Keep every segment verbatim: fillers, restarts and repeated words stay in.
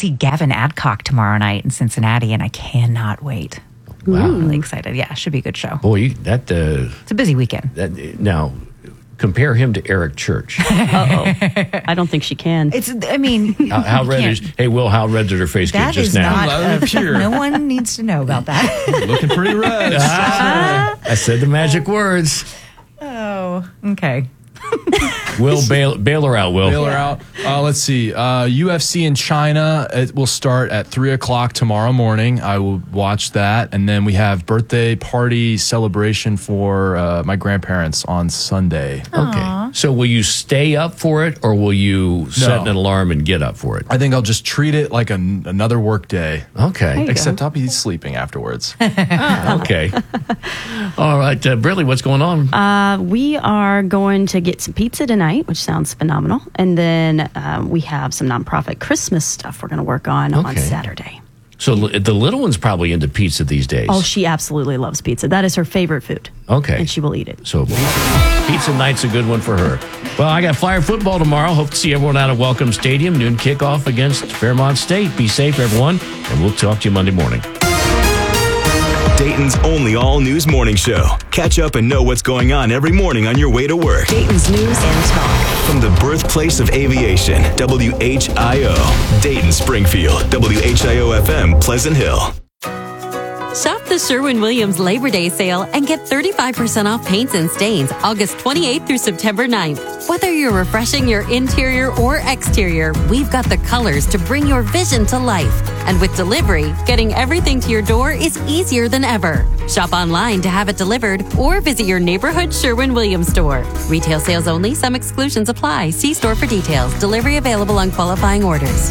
see Gavin Adcock tomorrow night in Cincinnati, and I cannot wait. Wow. I'm really excited. Yeah, should be a good show. Boy, you, that... Uh, it's a busy weekend. That, now, compare him to Eric Church. Uh-oh. I don't think she can. It's. I mean... how, how red is... Hey, Will, how red did her face that get just is now? Not a, no one needs to know about that. Looking pretty red. Ah, I said the magic words. Oh, okay. Will, bail, bail her out, Will. Bail her out. Uh, let's see. Uh, U F C in China, it will start at three o'clock tomorrow morning. I will watch that. And then we have birthday party celebration for uh, my grandparents on Sunday. Okay. So will you stay up for it, or will you set No. an alarm and get up for it? I think I'll just treat it like an, another work day. Okay. Except I'll be sleeping afterwards. Okay. All right. Uh, Briley, what's going on? Uh, we are going to get some pizza tonight, which sounds phenomenal. And then um, we have some nonprofit Christmas stuff we're going to work on on Okay. Saturday. So l- the little one's probably into pizza these days. Oh, she absolutely loves pizza. That is her favorite food. Okay. And she will eat it. So pizza, pizza night's a good one for her. Well, I got Flyer football tomorrow. Hope to see everyone out at Welcome Stadium. Noon kickoff against Fairmont State. Be safe, everyone, and we'll talk to you Monday morning. Dayton's only all-news morning show. Catch up and know what's going on every morning on your way to work. Dayton's News and Talk. From the birthplace of aviation, W H I O. Dayton, Springfield, W H I O F M, Pleasant Hill. Shop the Sherwin-Williams Labor Day sale and get thirty-five percent off paints and stains August twenty-eighth through September ninth. Whether you're refreshing your interior or exterior, we've got the colors to bring your vision to life. And with delivery, getting everything to your door is easier than ever. Shop online to have it delivered or visit your neighborhood Sherwin-Williams store. Retail sales only. Some exclusions apply. See store for details. Delivery available on qualifying orders.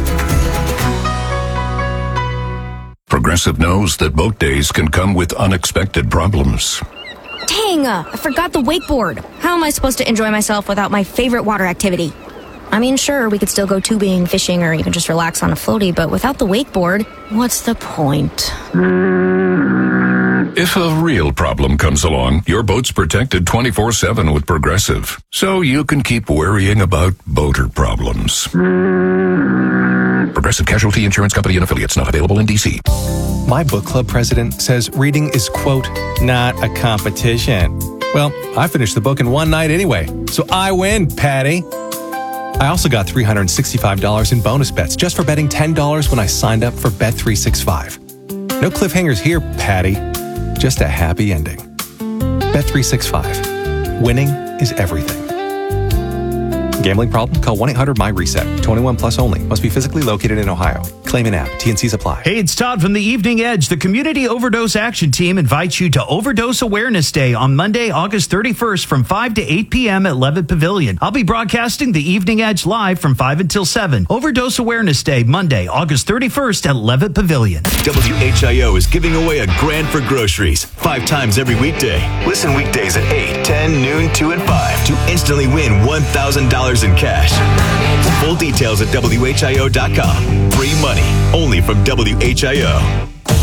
Progressive knows that boat days can come with unexpected problems. Dang, uh, I forgot the wakeboard. How am I supposed to enjoy myself without my favorite water activity? I mean, sure, we could still go tubing, fishing, or even just relax on a floaty, but without the wakeboard, what's the point? If a real problem comes along, your boat's protected twenty-four seven with Progressive, so you can keep worrying about boater problems. Progressive Casualty Insurance Company and Affiliates, not available in D C. My book club president says reading is, quote, not a competition. Well, I finished the book in one night anyway, so I win, Patty. I also got three hundred sixty-five dollars in bonus bets just for betting ten dollars when I signed up for Bet three sixty-five. No cliffhangers here, Patty. Just a happy ending. Bet three sixty-five. Winning is everything. Gambling problem? Call one eight hundred M Y reset. twenty-one plus only. Must be physically located in Ohio. Claim in app. T and Cs apply. Hey, it's Todd from the Evening Edge. The Community Overdose Action Team invites you to Overdose Awareness Day on Monday, August thirty-first from five to eight p.m. at Levitt Pavilion. I'll be broadcasting the Evening Edge live from five until seven. Overdose Awareness Day, Monday, August thirty-first at Levitt Pavilion. W H I O is giving away a grand for groceries five times every weekday. Listen weekdays at eight, ten, noon, two, and five to instantly win one thousand dollars in cash. Full details at W H I O dot com. Free money only from W H I O.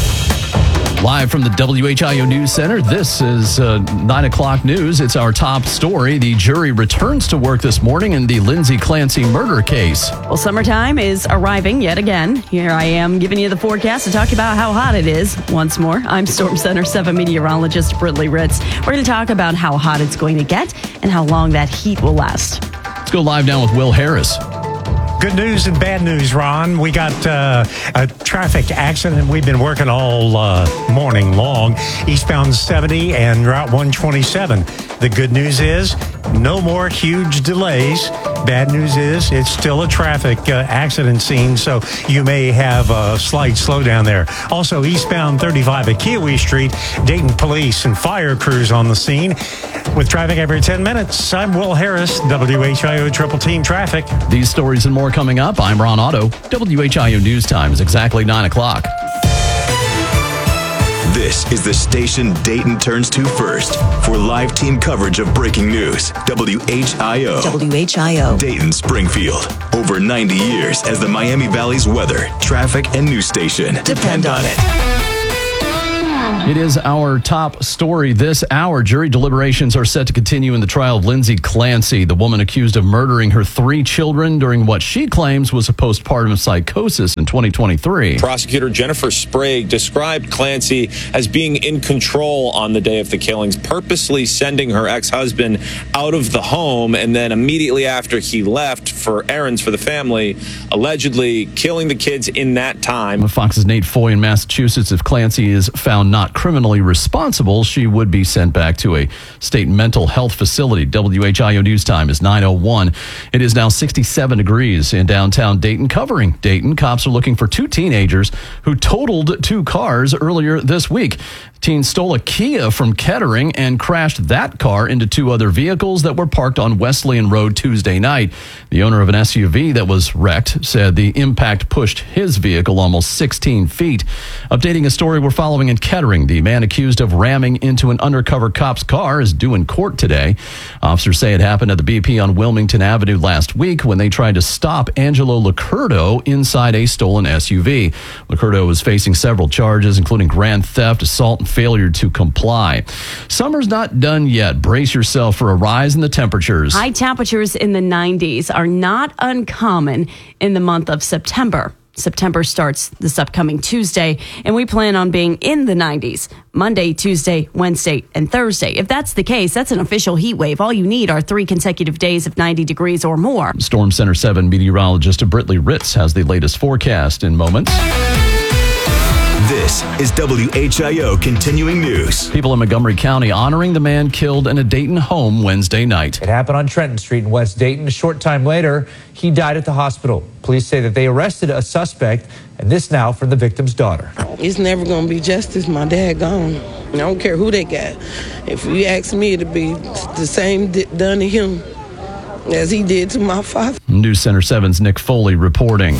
Live from the W H I O News Center, this is uh, nine o'clock news. It's our top story. The jury returns to work this morning in the Lindsay Clancy murder case. Well, summertime is arriving yet again. Here I am giving you the forecast to talk about how hot it is once more. I'm Storm Center seven meteorologist Britley Ritz. We're going to talk about how hot it's going to get and how long that heat will last. Let's go live now with Will Harris. Good news and bad news, Ron. We got uh, a traffic accident we've been working all uh, morning long. Eastbound seventy and Route one twenty-seven. The good news is no more huge delays. Bad news is it's still a traffic uh, accident scene, so you may have a slight slowdown there. Also, eastbound thirty-five at Kiowee Street, Dayton police and fire crews on the scene. With traffic every ten minutes, I'm Will Harris, W H I O Triple Team Traffic. These stories and more coming up. I'm Ron Otto. W H I O News Time is exactly nine o'clock. This is the station Dayton turns to first for live team coverage of breaking news. W H I O. W H I O. Dayton, Springfield. Over ninety years as the Miami Valley's weather, traffic, and news station. Depend on it. It is our top story this hour. Jury deliberations are set to continue in the trial of Lindsay Clancy, the woman accused of murdering her three children during what she claims was a postpartum psychosis in twenty twenty-three. Prosecutor Jennifer Sprague described Clancy as being in control on the day of the killings, purposely sending her ex-husband out of the home, and then immediately after he left for errands for the family, allegedly killing the kids in that time. Fox's Nate Foy in Massachusetts. If Clancy is found not criminally responsible, she would be sent back to a state mental health facility. W H I O News Time is nine oh one. It is now sixty-seven degrees in downtown Dayton. Covering Dayton, cops are looking for two teenagers who totaled two cars earlier this week. Teens stole a Kia from Kettering and crashed that car into two other vehicles that were parked on Wesleyan Road Tuesday night. The owner of an S U V that was wrecked said the impact pushed his vehicle almost sixteen feet. Updating a story we're following in Kettering, the man accused of ramming into an undercover cop's car is due in court today. Officers say it happened at the B P on Wilmington Avenue last week when they tried to stop Angelo Licurdo inside a stolen S U V. Licurdo was facing several charges, including grand theft, assault, and failure to comply. Summer's not done yet. Brace yourself for a rise in the temperatures. High temperatures in the nineties are not uncommon in the month of September. September starts this upcoming Tuesday, and we plan on being in the nineties Monday, Tuesday, Wednesday, and Thursday. If that's the case, that's an official heat wave. All you need are three consecutive days of ninety degrees or more. Storm Center seven meteorologist Britley Ritz has the latest forecast in moments. This is W H I O Continuing News. People in Montgomery County honoring the man killed in a Dayton home Wednesday night. It happened on Trenton Street in West Dayton. A short time later, he died at the hospital. Police say that they arrested a suspect, and this now from the victim's daughter. It's never going to be justice. My dad gone. I don't care who they got. If you ask me, it'll be the same done to him as he did to my father. News Center seven's Nick Foley reporting.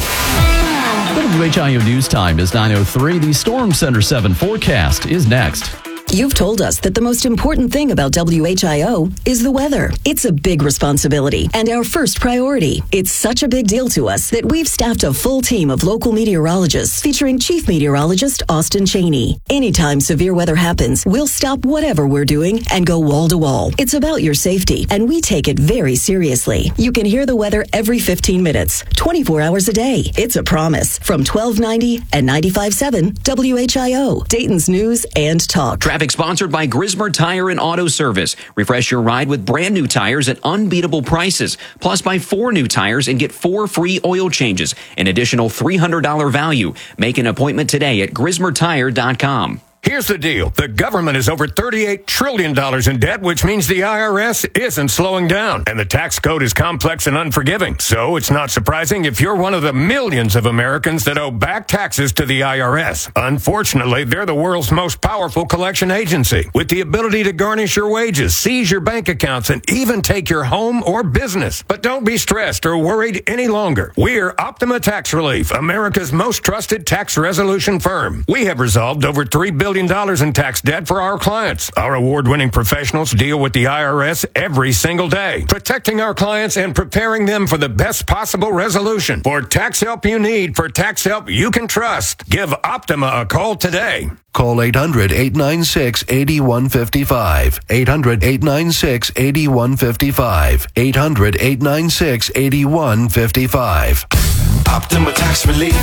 W H I O News Time is nine oh three. The Storm Center seven forecast is next. You've told us that the most important thing about W H I O is the weather. It's a big responsibility and our first priority. It's such a big deal to us that we've staffed a full team of local meteorologists featuring Chief Meteorologist Austin Cheney. Anytime severe weather happens, we'll stop whatever we're doing and go wall to wall. It's about your safety, and we take it very seriously. You can hear the weather every fifteen minutes, twenty-four hours a day. It's a promise from twelve ninety and ninety-five point seven W H I O, Dayton's News and Talk. Traffic sponsored by Grismer Tire and Auto Service. Refresh your ride with brand new tires at unbeatable prices. Plus, buy four new tires and get four free oil changes. An additional three hundred dollars value. Make an appointment today at grismer tire dot com. Here's the deal. The government is over thirty-eight trillion dollars in debt, which means the I R S isn't slowing down. And the tax code is complex and unforgiving. So it's not surprising if you're one of the millions of Americans that owe back taxes to the I R S. Unfortunately, they're the world's most powerful collection agency, with the ability to garnish your wages, seize your bank accounts, and even take your home or business. But don't be stressed or worried any longer. We're Optima Tax Relief, America's most trusted tax resolution firm. We have resolved over three billion dollars in tax debt for our clients. Our award-winning professionals deal with the I R S every single day, protecting our clients and preparing them for the best possible resolution. For tax help you need, for tax help you can trust, give Optima a call today. Call eight hundred, eight nine six, eight one five five. eight hundred, eight nine six, eight one five five. eight hundred, eight nine six, eight one five five. Optima Tax Relief.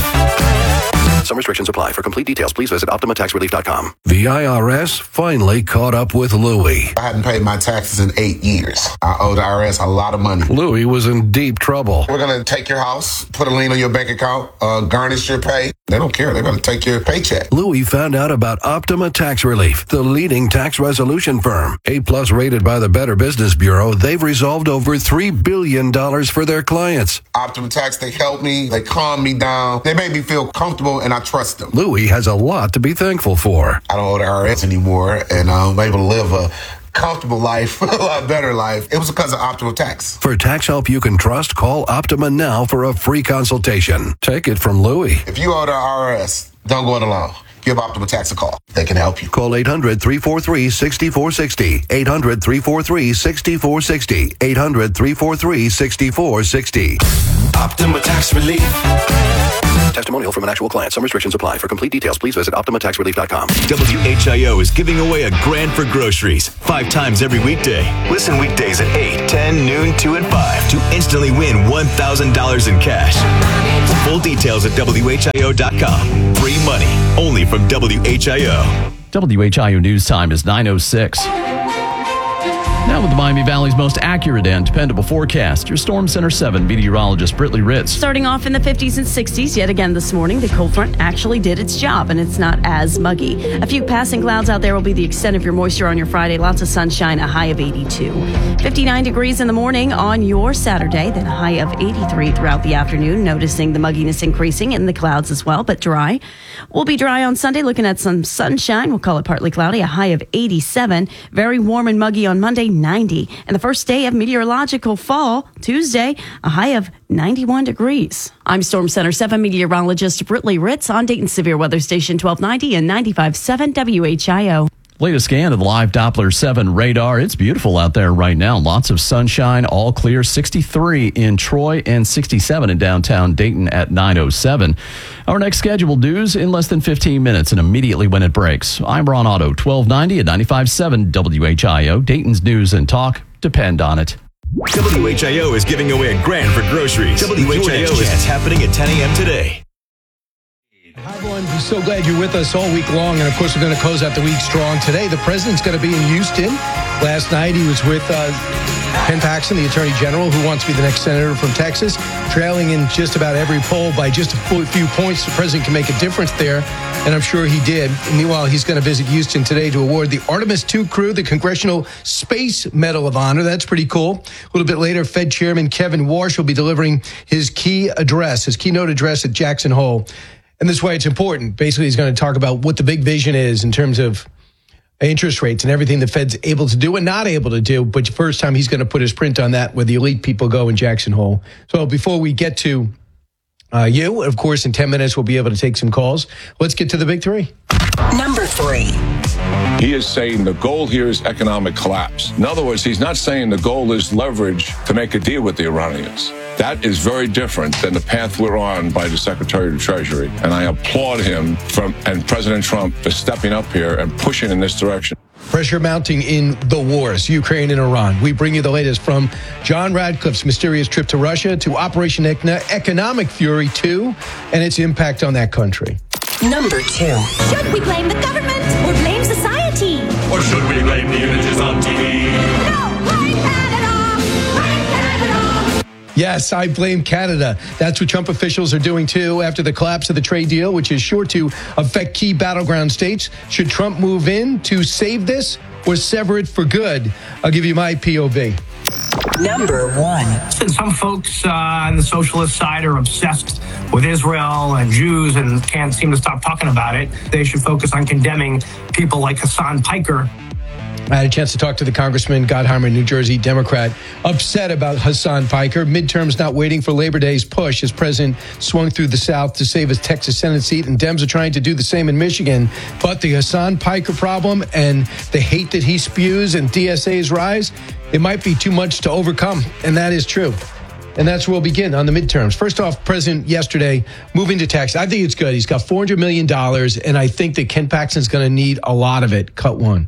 Some restrictions apply. For complete details, please visit optima tax relief dot com. The I R S finally caught up with Louie. I hadn't paid my taxes in eight years. I owe the I R S a lot of money. Louie was in deep trouble. We're going to take your house, put a lien on your bank account, uh, garnish your pay. They don't care. They're going to take your paycheck. Louie found out about Optima Tax Relief, the leading tax resolution firm. A-plus rated by the Better Business Bureau, they've resolved over three billion dollars for their clients. Optima Tax, they helped me. They calmed me down. They made me feel comfortable, and I trust them. Louie has a lot to be thankful for. I don't owe the I R S anymore, and I'm able to live a comfortable life, a lot better life. It was because of Optima Tax. For tax help you can trust, call Optima now for a free consultation. Take it from Louie. If you owe the I R S, don't go it alone. Give Optima Tax a call. They can help you. Call eight hundred, three four three, six four six zero. eight hundred, three four three, six four six zero. eight hundred, three four three, six four six zero. Optima Tax Relief. Testimonial from an actual client. Some restrictions apply. For complete details, please visit optima tax relief dot com. W H I O is giving away a grand for groceries five times every weekday. Listen weekdays at eight, ten, noon, two, and five to instantly win one thousand dollars in cash. Full details at W H I O dot com. Free money only from W H I O. W H I O News Time is nine oh six. Now with the Miami Valley's most accurate and dependable forecast, your Storm Center seven meteorologist Britley Ritz. Starting off in the fifties and sixties yet again this morning, the cold front actually did its job and it's not as muggy. A few passing clouds out there will be the extent of your moisture on your Friday. Lots of sunshine, a high of eighty-two. fifty-nine degrees in the morning on your Saturday, then a high of eighty-three throughout the afternoon. Noticing the mugginess increasing in the clouds as well, but dry. We'll be dry on Sunday, looking at some sunshine. We'll call it partly cloudy, a high of eighty-seven. Very warm and muggy on Monday, ninety. And the first day of meteorological fall, Tuesday, a high of ninety-one degrees. I'm Storm Center seven meteorologist Britley Ritz on Dayton Severe Weather Station twelve ninety and ninety-five point seven W H I O. Latest scan of the live Doppler seven radar. It's beautiful out there right now. Lots of sunshine, all clear. sixty-three in Troy and sixty-seven in downtown Dayton at nine oh seven. Our next scheduled news in less than fifteen minutes and immediately when it breaks. I'm Ron Otto, twelve ninety at ninety-five point seven W H I O. Dayton's news and talk depend on it. W H I O is giving away a grand for groceries. W H I O is happening at ten a.m. today. Hi, everyone. We're so glad you're with us all week long. And, of course, we're going to close out the week strong today. The president's going to be in Houston. Last night, he was with uh, Ken Paxton, the attorney general, who wants to be the next senator from Texas, trailing in just about every poll by just a few points. The president can make a difference there, and I'm sure he did. And meanwhile, he's going to visit Houston today to award the Artemis two crew the Congressional Space Medal of Honor. That's pretty cool. A little bit later, Fed Chairman Kevin Warsh will be delivering his key address, his keynote address at Jackson Hole. And this way it's important. Basically, he's going to talk about what the big vision is in terms of interest rates and everything the Fed's able to do and not able to do. But first time he's going to put his print on that where the elite people go in Jackson Hole. So before we get to uh, you, of course, in ten minutes, we'll be able to take some calls. Let's get to the big three. Number three. He is saying the goal here is economic collapse. In other words, he's not saying the goal is leverage to make a deal with the Iranians. That is very different than the path we're on by the Secretary of the Treasury. And I applaud him from and President Trump for stepping up here and pushing in this direction. Pressure mounting in the wars, Ukraine and Iran. We bring you the latest from John Radcliffe's mysterious trip to Russia to Operation Economic Fury two and its impact on that country. Number two. Should we blame the government or blame society? Or should we blame the images on T V? No, blame Canada! Blame Canada! Yes, I blame Canada. That's what Trump officials are doing, too, after the collapse of the trade deal, which is sure to affect key battleground states. Should Trump move in to save this or sever it for good? I'll give you my P O V. Number one. Since some folks uh, on the socialist side are obsessed with Israel and Jews and can't seem to stop talking about it, they should focus on condemning people like Hassan Piker. I had a chance to talk to the Congressman Gottheimer, New Jersey Democrat, upset about Hassan Piker. Midterms not waiting for Labor Day's push as President swung through the South to save his Texas Senate seat, and Dems are trying to do the same in Michigan. But the Hassan Piker problem and the hate that he spews and D S A's rise, it might be too much to overcome, and that is true. And that's where we'll begin on the midterms. First off, President yesterday moving to Texas. I think it's good. He's got four hundred million dollars, and I think that Ken Paxton's going to need a lot of it. Cut one.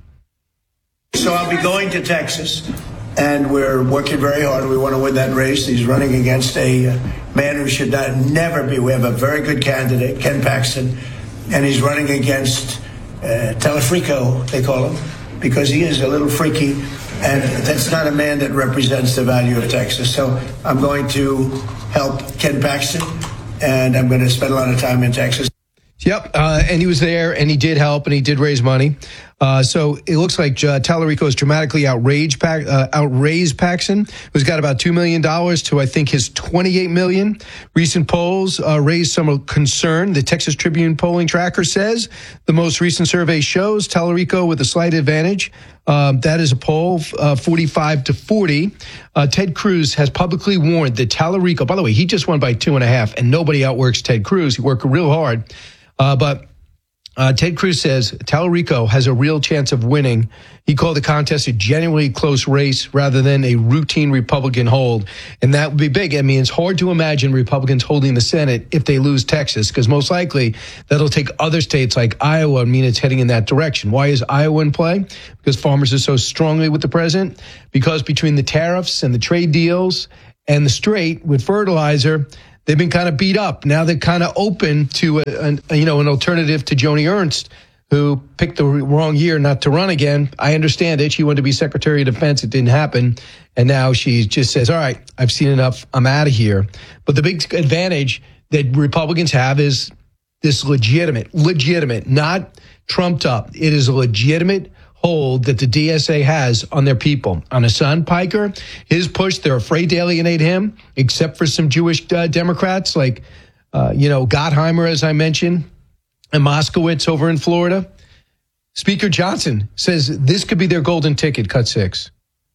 So I'll be going to Texas, and we're working very hard. We want to win that race. He's running against a uh, man who should not never be. We have a very good candidate, Ken Paxton, and he's running against uh, Telefrico, they call him, because he is a little freaky, and that's not a man that represents the value of Texas. So I'm going to help Ken Paxton, and I'm going to spend a lot of time in Texas. Yep, uh, and he was there, and he did help, and he did raise money. Uh, so it looks like uh, Tallarico has dramatically outraged, Pac- uh, outraised Paxton, who's got about two million dollars to, I think, his twenty-eight million dollars. Recent polls uh, raised some concern. The Texas Tribune polling tracker says the most recent survey shows Tallarico with a slight advantage. Um, that is a poll, uh, forty-five to forty. Uh, Ted Cruz has publicly warned that Tallarico, by the way, he just won by two and a half, and nobody outworks Ted Cruz. He worked real hard. Uh, but Uh, Ted Cruz says Tallarico has a real chance of winning. He called the contest a genuinely close race rather than a routine Republican hold. And that would be big. I mean, it's hard to imagine Republicans holding the Senate if they lose Texas, because most likely that'll take other states like Iowa and mean it's heading in that direction. Why is Iowa in play? Because farmers are so strongly with the president. Because between the tariffs and the trade deals and the straight with fertilizer, they've been kind of beat up. Now they're kind of open to a, a, you know, an alternative to Joni Ernst, who picked the wrong year not to run again. I understand it. She wanted to be Secretary of Defense. It didn't happen. And now she just says, all right, I've seen enough. I'm out of here. But the big advantage that Republicans have is this legitimate, legitimate, not trumped up. It is a legitimate hold that the D S A has on their people. On Hassan Piker, his push, they're afraid to alienate him, except for some Jewish uh, Democrats like, uh, you know, Gottheimer, as I mentioned, and Moskowitz over in Florida. Speaker Johnson says this could be their golden ticket, cut six.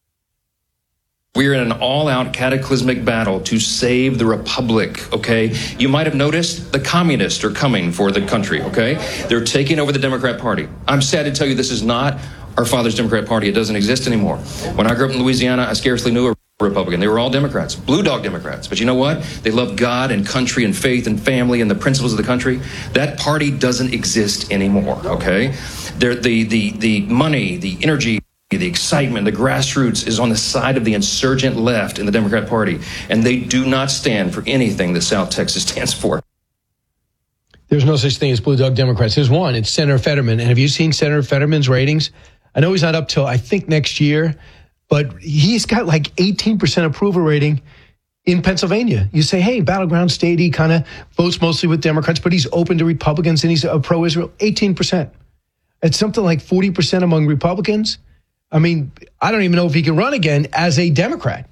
We're in an all-out cataclysmic battle to save the republic, okay? You might have noticed the communists are coming for the country, okay? They're taking over the Democrat Party. I'm sad to tell you this is not our father's Democrat Party. It doesn't exist anymore. When I grew up in Louisiana, I scarcely knew a Republican. They were all Democrats, blue dog Democrats. But you know what? They love God and country and faith and family and the principles of the country. That party doesn't exist anymore, okay? They're, the, the, the money, the energy, the excitement, the grassroots is on the side of the insurgent left in the Democrat Party, and they do not stand for anything that South Texas stands for. There's no such thing as blue dog Democrats. There's one. It's Senator Fetterman. And have you seen Senator Fetterman's ratings? I know he's not up till, I think, next year, but he's got like eighteen percent approval rating in Pennsylvania. You say, hey, battleground state, he kind of votes mostly with Democrats, but he's open to Republicans and he's a pro-Israel. eighteen percent. It's something like forty percent among Republicans. I mean, I don't even know if he can run again as a Democrat,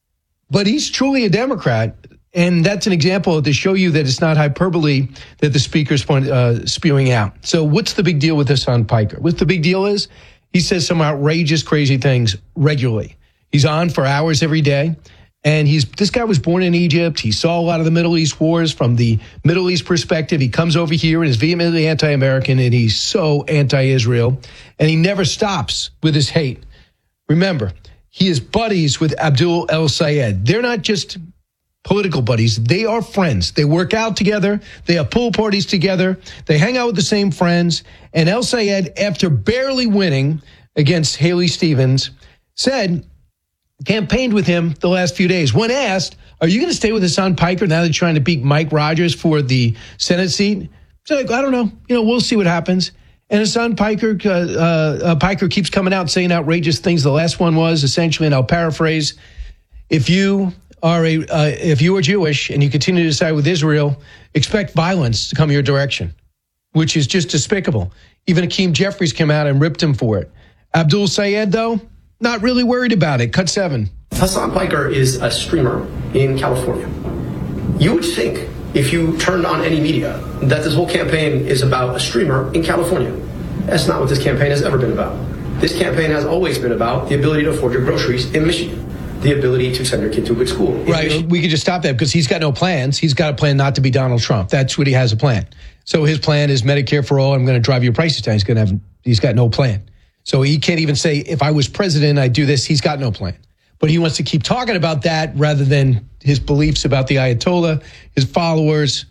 but he's truly a Democrat. And that's an example to show you that it's not hyperbole that the speaker's point, uh, spewing out. So what's the big deal with Hassan Piker? What the big deal is, he says some outrageous, crazy things regularly. He's on for hours every day. And he's this guy was born in Egypt. He saw a lot of the Middle East wars from the Middle East perspective. He comes over here and is vehemently anti-American, and he's so anti-Israel. And he never stops with his hate. Remember, he is buddies with Abdul El-Sayed. They're not just political buddies. They are friends. They work out together. They have pool parties together. They hang out with the same friends. And El-Sayed, after barely winning against Haley Stevens, said, campaigned with him the last few days. When asked, are you going to stay with Hassan Piker now that you're trying to beat Mike Rogers for the Senate seat? He's like, I don't know. You know, we'll see what happens. And Hassan Piker, uh, uh, Piker keeps coming out saying outrageous things. The last one was essentially, and I'll paraphrase, if you are a, uh, if you are Jewish and you continue to side with Israel, expect violence to come your direction, which is just despicable. Even Hakeem Jeffries came out and ripped him for it. Abdul Sayed, though, not really worried about it. Cut seven. Hassan Piker is a streamer in California. You would think, if you turned on any media, that this whole campaign is about a streamer in California. That's not what this campaign has ever been about. This campaign has always been about the ability to afford your groceries in Michigan, the ability to send your kid to a good school. Right. Michigan. We could just stop that because he's got no plans. He's got a plan not to be Donald Trump. That's what he has a plan. So his plan is Medicare for all. I'm going to drive your prices down. He's going to have. He's got no plan. So he can't even say, if I was president, I'd do this. He's got no plan. But he wants to keep talking about that rather than his beliefs about the Ayatollah, his followers,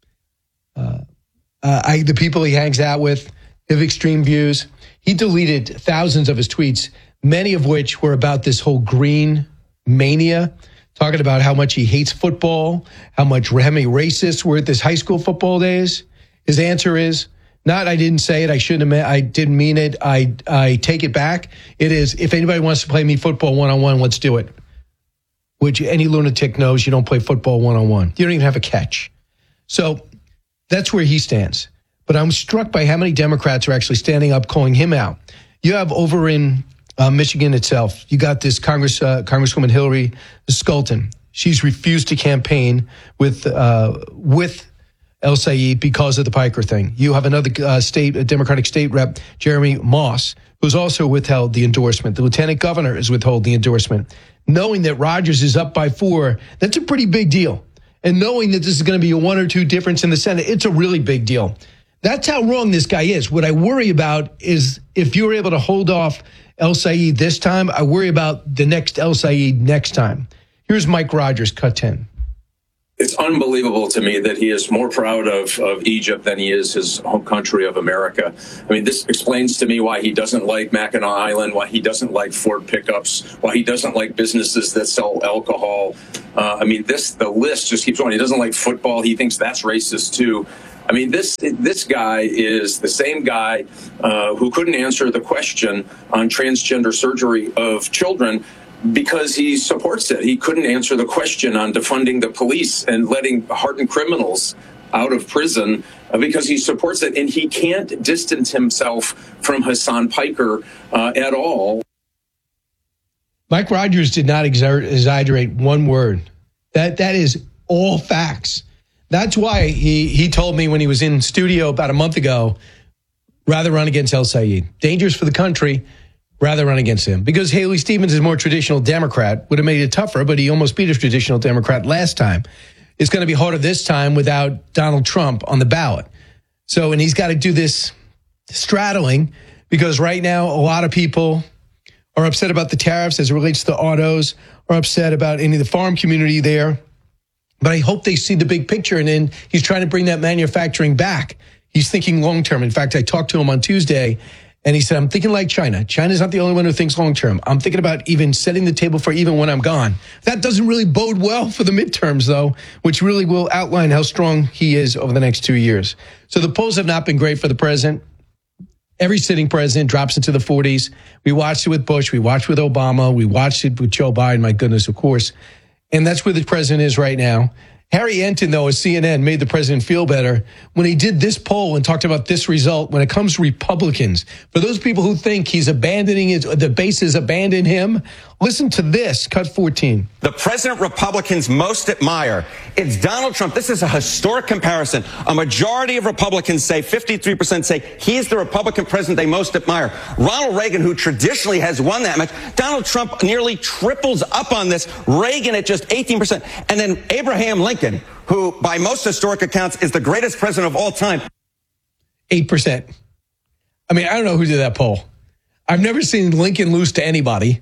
uh, uh, I, the people he hangs out with, have extreme views. He deleted thousands of his tweets, many of which were about this whole green mania, talking about how much he hates football, how much how many racists were at this high school football days. His answer is, not, I didn't say it, I shouldn't have, I didn't mean it, I I take it back. It is, if anybody wants to play me football one-on-one, let's do it. Which any lunatic knows you don't play football one-on-one. You don't even have a catch. So that's where he stands. But I'm struck by how many Democrats are actually standing up, calling him out. You have over in uh, Michigan itself, you got this Congress uh, Congresswoman Hillary Skelton. She's refused to campaign with uh, with El-Sayed because of the Piker thing. You have another uh, state, a Democratic state rep, Jeremy Moss, who's also withheld the endorsement. The lieutenant governor has withheld the endorsement. Knowing that Rogers is up by four, that's a pretty big deal. And knowing that this is going to be a one or two difference in the Senate, it's a really big deal. That's how wrong this guy is. What I worry about is if you're able to hold off El Sayed this time, I worry about the next El Sayed next time. Here's Mike Rogers, cut ten. It's unbelievable to me that he is more proud of, of Egypt than he is his home country of America. I mean, this explains to me why he doesn't like Mackinac Island, why he doesn't like Ford pickups, why he doesn't like businesses that sell alcohol. Uh, I mean, this the list just keeps going. He doesn't like football. He thinks that's racist, too. I mean, this this guy is the same guy uh, who couldn't answer the question on transgender surgery of children because he supports it. He couldn't answer the question on defunding the police and letting hardened criminals out of prison uh, because he supports it. And he can't distance himself from Hassan Piker uh, at all. Mike Rogers did not exer- exaggerate one word. That That is all facts. That's why he, he told me when he was in studio about a month ago, rather run against El Sayed. Dangerous for the country, rather run against him. Because Haley Stevens is more traditional Democrat, would have made it tougher, but he almost beat a traditional Democrat last time. It's going to be harder this time without Donald Trump on the ballot. So, and he's got to do this straddling because right now a lot of people are upset about the tariffs as it relates to the autos, are upset about any of the farm community there. But I hope they see the big picture, and then he's trying to bring that manufacturing back. He's thinking long-term. In fact, I talked to him on Tuesday, and he said, I'm thinking like China. China's not the only one who thinks long-term. I'm thinking about even setting the table for even when I'm gone. That doesn't really bode well for the midterms, though, which really will outline how strong he is over the next two years. So the polls have not been great for the president. Every sitting president drops into the forties. We watched it with Bush. We watched it with Obama. We watched it with Joe Biden, my goodness, of course. And that's where the president is right now. Harry Enton, though, at C N N, made the president feel better when he did this poll and talked about this result when it comes to Republicans. For those people who think he's abandoning his, the base has abandoned him, listen to this, cut fourteen. The president Republicans most admire, it's Donald Trump. This is a historic comparison. A majority of Republicans say, fifty-three percent say he's the Republican president they most admire. Ronald Reagan, who traditionally has won that much, Donald Trump nearly triples up on this. Reagan at just eighteen percent. And then Abraham Lincoln, who by most historic accounts is the greatest president of all time. eight percent. I mean, I don't know who did that poll. I've never seen Lincoln lose to anybody.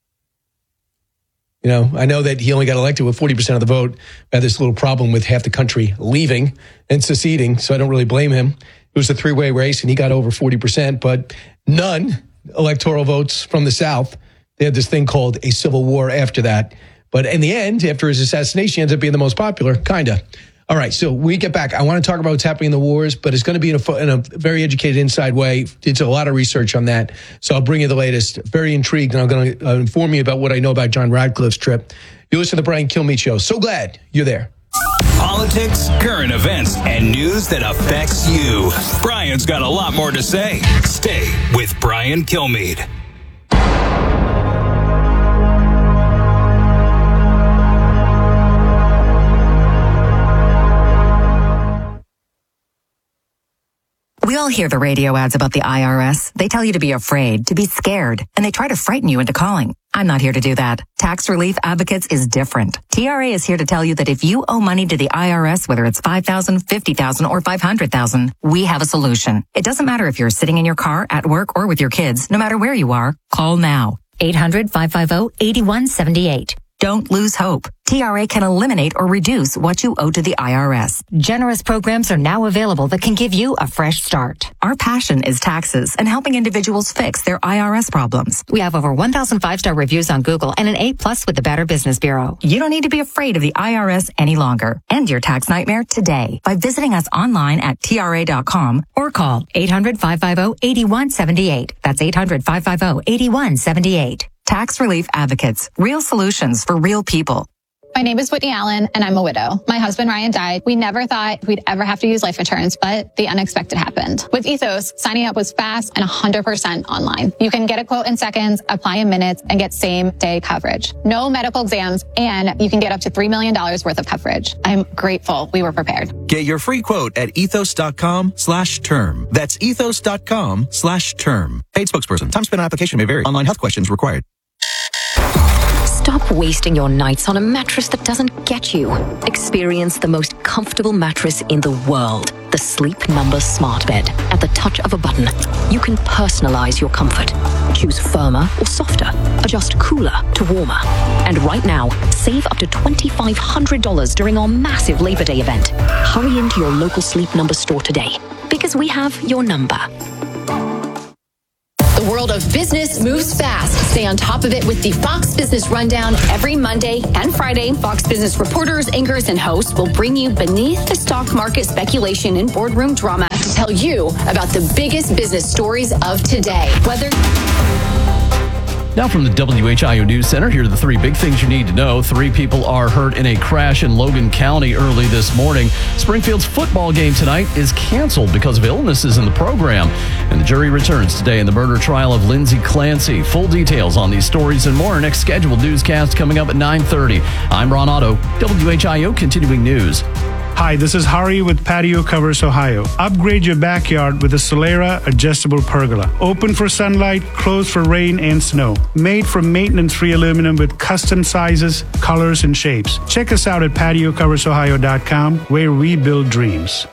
You know, I know that he only got elected with forty percent of the vote. I had this little problem with half the country leaving and seceding, so I don't really blame him. It was a three-way race, and he got over forty percent, but none electoral votes from the South. They had this thing called a civil war after that. But in the end, after his assassination, he ends up being the most popular, kind of. All right, so we get back. I want to talk about what's happening in the wars, but it's going to be in a, in a very educated, inside way. Did a lot of research on that, so I'll bring you the latest. Very intrigued, and I'm going to uh, inform you about what I know about John Radcliffe's trip. You listen to the Brian Kilmeade Show. So glad you're there. Politics, current events, and news that affects you. Brian's got a lot more to say. Stay with Brian Kilmeade. We all hear the radio ads about the I R S. They tell you to be afraid, to be scared, and they try to frighten you into calling. I'm not here to do that. Tax Relief Advocates is different. T R A is here to tell you that if you owe money to the I R S, whether it's five thousand dollars, fifty thousand dollars, or five hundred thousand dollars, we have a solution. It doesn't matter if you're sitting in your car, at work, or with your kids. No matter where you are, call now. eight hundred, five five zero, eight one seven eight. Don't lose hope. T R A can eliminate or reduce what you owe to the I R S. Generous programs are now available that can give you a fresh start. Our passion is taxes and helping individuals fix their I R S problems. We have over one thousand five-star reviews on Google and an A plus with the Better Business Bureau. You don't need to be afraid of the I R S any longer. End your tax nightmare today by visiting us online at T R A dot com or call eight hundred, five five zero, eight one seven eight. That's eight hundred, five five zero, eight one seven eight. Tax Relief Advocates. Real solutions for real people. My name is Whitney Allen, and I'm a widow. My husband, Ryan, died. We never thought we'd ever have to use life insurance, but the unexpected happened. With Ethos, signing up was fast and one hundred percent online. You can get a quote in seconds, apply in minutes, and get same-day coverage. No medical exams, and you can get up to three million dollars worth of coverage. I'm grateful we were prepared. Get your free quote at ethos.com slash term. That's ethos.com slash term. Paid spokesperson. Time spent on application may vary. Online health questions required. Stop wasting your nights on a mattress that doesn't get you. Experience the most comfortable mattress in the world, the Sleep Number Smart Bed. At the touch of a button, you can personalize your comfort. Choose firmer or softer. Adjust cooler to warmer. And right now, save up to two thousand five hundred dollars during our massive Labor Day event. Hurry into your local Sleep Number store today, because we have your number. The world of business moves fast. Stay on top of it with the Fox Business Rundown every Monday and Friday. Fox Business reporters, anchors, and hosts will bring you beneath the stock market speculation and boardroom drama to tell you about the biggest business stories of today. Whether Now from the W H I O News Center, here are the three big things you need to know. Three people are hurt in a crash in Logan County early this morning. Springfield's football game tonight is canceled because of illnesses in the program. And the jury returns today in the murder trial of Lindsay Clancy. Full details on these stories and more. Next scheduled newscast coming up at nine thirty. I'm Ron Otto, W H I O Continuing News. Hi, this is Hari with Patio Covers Ohio. Upgrade your backyard with a Solera adjustable pergola. Open for sunlight, closed for rain and snow. Made from maintenance-free aluminum with custom sizes, colors, and shapes. Check us out at patio covers ohio dot com, where we build dreams.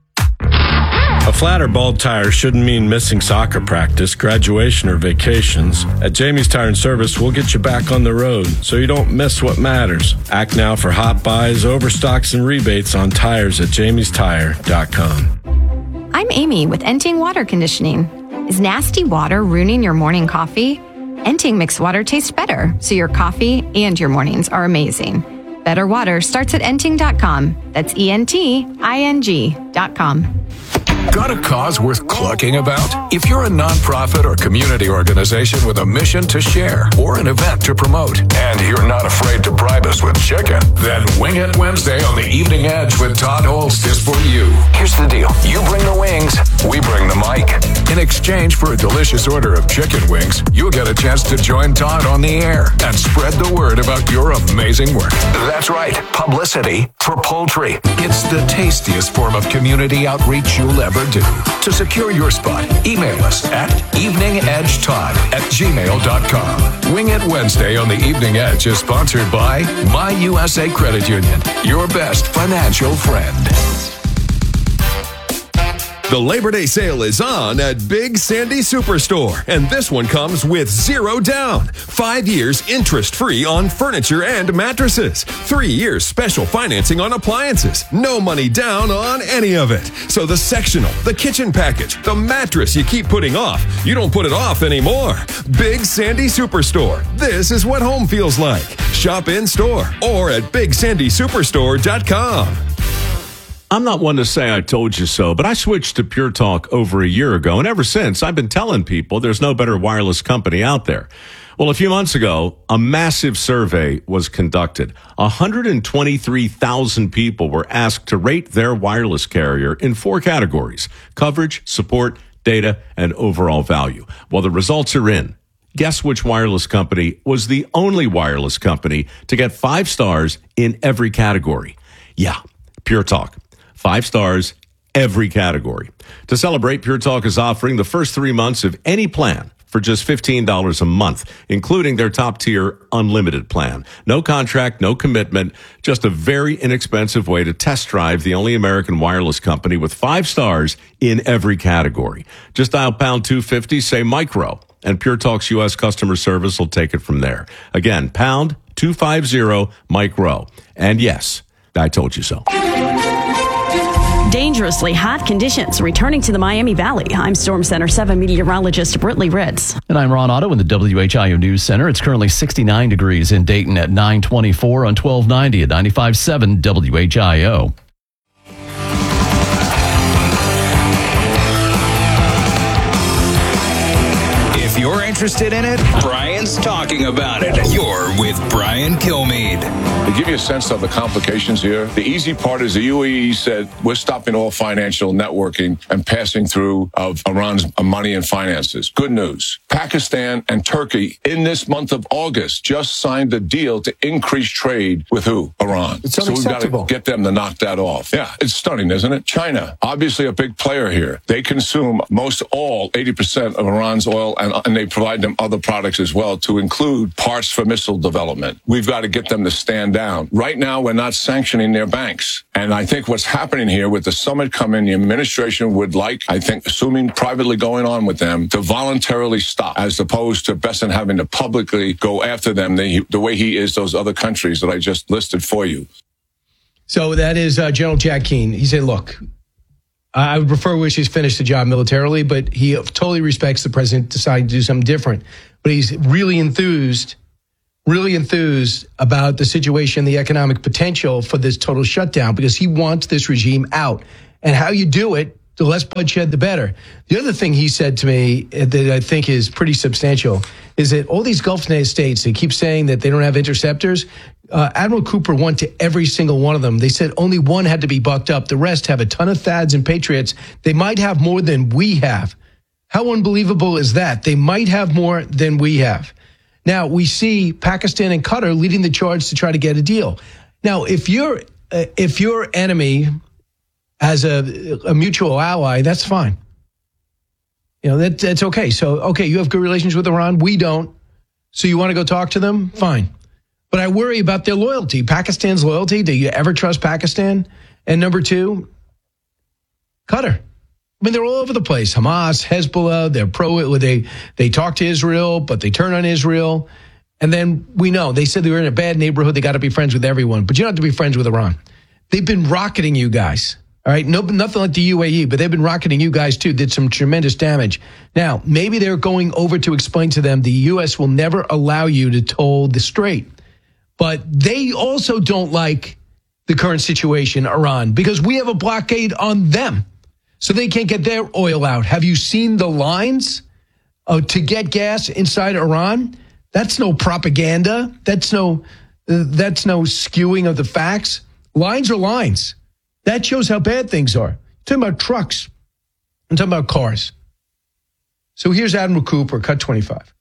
A flat or bald tire shouldn't mean missing soccer practice, graduation, or vacations. At Jamie's Tire and Service, we'll get you back on the road so you don't miss what matters. Act now for hot buys, overstocks, and rebates on tires at jamies tire dot com. I'm Amy with Enting Water Conditioning. Is nasty water ruining your morning coffee? Enting mixed water tastes better, so your coffee and your mornings are amazing. Better water starts at enting dot com. That's E N T I N G dot com. Got a cause worth clucking about? If you're a nonprofit or community organization with a mission to share or an event to promote, and you're not afraid to bribe us with chicken, then Wing It Wednesday on the Evening Edge with Todd Holst is for you. Here's the deal. You bring the wings, we bring the mic. In exchange for a delicious order of chicken wings, you'll get a chance to join Todd on the air and spread the word about your amazing work. That's right. Publicity for poultry. It's the tastiest form of community outreach you'll ever do. To secure your spot, email us at eveningedgetodd at gmail dot com. Wing It Wednesday on the Evening Edge is sponsored by My U S A Credit Union, your best financial friend. The Labor Day sale is on at Big Sandy Superstore, and this one comes with zero down. Five years interest-free on furniture and mattresses. Three years special financing on appliances. No money down on any of it. So the sectional, the kitchen package, the mattress you keep putting off, you don't put it off anymore. Big Sandy Superstore. This is what home feels like. Shop in-store or at big sandy superstore dot com. I'm not one to say I told you so, but I switched to Pure Talk over a year ago, and ever since, I've been telling people there's no better wireless company out there. Well, a few months ago, a massive survey was conducted. one hundred twenty-three thousand people were asked to rate their wireless carrier in four categories: coverage, support, data, and overall value. Well, the results are in. Guess which wireless company was the only wireless company to get five stars in every category? Yeah, Pure Talk. Five stars, every category. To celebrate, Pure Talk is offering the first three months of any plan for just fifteen dollars a month, including their top-tier unlimited plan. No contract, no commitment, just a very inexpensive way to test drive the only American wireless company with five stars in every category. Just dial pound two fifty, say micro, and Pure Talk's U S customer service will take it from there. Again, pound two fifty, micro. And yes, I told you so. Dangerously hot conditions returning to the Miami Valley. I'm Storm Center seven meteorologist Brittany Ritz. And I'm Ron Otto in the W H I O News Center. It's currently sixty-nine degrees in Dayton at nine twenty-four on twelve ninety at ninety-five point seven W H I O. If you're interested in it, Brian's talking about it. You're with Brian Kilmeade. To give you a sense of the complications here, the easy part is the U A E said we're stopping all financial networking and passing through of Iran's money and finances. Good news. Pakistan and Turkey in this month of August just signed a deal to increase trade with who? Iran. It's so we've got unacceptable. to get them to knock that off. Yeah, it's stunning, isn't it? China, obviously a big player here. They consume most all eighty percent of Iran's oil, and, and they provide them other products as well, to include parts for missile development. We've got to get them to stand down. Right now, we're not sanctioning their banks. And I think what's happening here with the summit coming, the administration would like, I think, assuming privately going on with them, to voluntarily stop, as opposed to Bessent having to publicly go after them the, the way he is those other countries that I just listed for you. So that is uh, General Jack Keane. He said, look, I would prefer wish he's finished the job militarily, but he totally respects the president deciding to do something different. But he's really enthused, really enthused about the situation, the economic potential for this total shutdown, because he wants this regime out. And how you do it, the less bloodshed, the better. The other thing he said to me that I think is pretty substantial is that all these Gulf states, they keep saying that they don't have interceptors. Uh, Admiral Cooper went to every single one of them. They said only one had to be bucked up. The rest have a ton of THAADs and Patriots. They might have more than we have. How unbelievable is that? They might have more than we have. Now, we see Pakistan and Qatar leading the charge to try to get a deal. Now, if you're uh, if your enemy as a, a mutual ally, that's fine. You know, that, that's okay. So, okay, you have good relations with Iran. We don't. So you want to go talk to them? Fine. But I worry about their loyalty. Pakistan's loyalty. Do you ever trust Pakistan? And number two, Qatar. I mean, they're all over the place. Hamas, Hezbollah, they're pro, they, they talk to Israel, but they turn on Israel. And then we know, they said they were in a bad neighborhood. They got to be friends with everyone. But you don't have to be friends with Iran. They've been rocketing you guys. All right, no, nothing like the U A E, but they've been rocketing you guys too, did some tremendous damage. Now, maybe they're going over to explain to them the U S will never allow you to toll the strait. But they also don't like the current situation, Iran, because we have a blockade on them. So they can't get their oil out. Have you seen the lines uh, to get gas inside Iran? That's no propaganda. That's no, uh, that's no skewing of the facts. Lines are lines. That shows how bad things are. I'm talking about trucks. I'm talking about cars. So here's Admiral Cooper, cut twenty-five.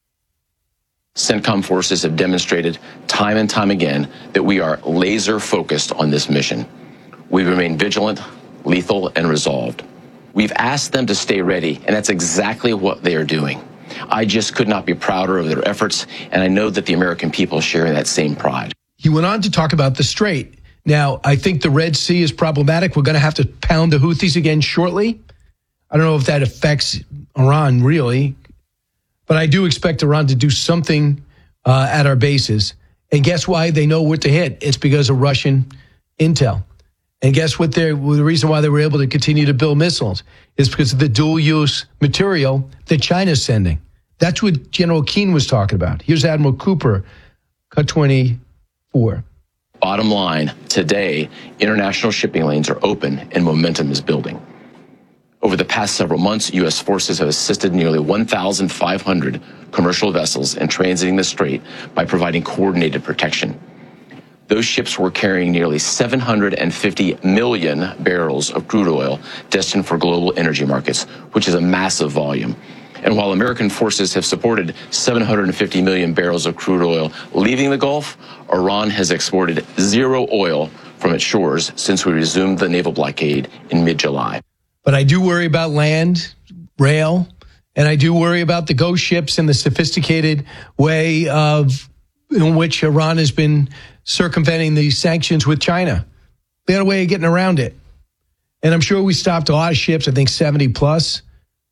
CENTCOM forces have demonstrated time and time again that we are laser focused on this mission. We remain vigilant, lethal, and resolved. We've asked them to stay ready, and that's exactly what they are doing. I just could not be prouder of their efforts, and I know that the American people share that same pride. He went on to talk about the strait. Now, I think the Red Sea is problematic. We're going to have to pound the Houthis again shortly. I don't know if that affects Iran, really. But I do expect Iran to do something uh, at our bases. And guess why they know what to hit? It's because of Russian intel. And guess what? They're, well, the reason why they were able to continue to build missiles is because of the dual-use material that China's sending. That's what General Keane was talking about. Here's Admiral Cooper, cut twenty-four. Bottom line, today, international shipping lanes are open and momentum is building. Over the past several months, U S forces have assisted nearly one thousand five hundred commercial vessels in transiting the strait by providing coordinated protection. Those ships were carrying nearly seven hundred fifty million barrels of crude oil destined for global energy markets, which is a massive volume. And while American forces have supported seven hundred fifty million barrels of crude oil leaving the Gulf, Iran has exported zero oil from its shores since we resumed the naval blockade in mid-July. But I do worry about land, rail, and I do worry about the ghost ships and the sophisticated way of in which Iran has been circumventing the sanctions with China. They had a way of getting around it. And I'm sure we stopped a lot of ships, I think seventy plus.